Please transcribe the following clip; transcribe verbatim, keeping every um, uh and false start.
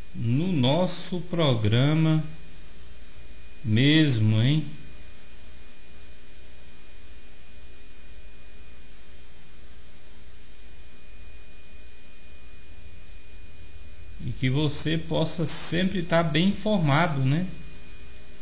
no nosso programa mesmo, hein? E que você possa sempre estar bem informado, né?